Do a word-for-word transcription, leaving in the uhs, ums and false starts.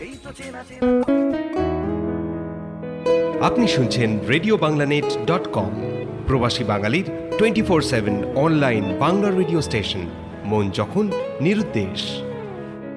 আপনি শুনছেন radio বাংলানেট dot com, প্রবাসী বাঙালির twenty four seven online Bangla radio station, মন যখন নিরুদ্দেশ।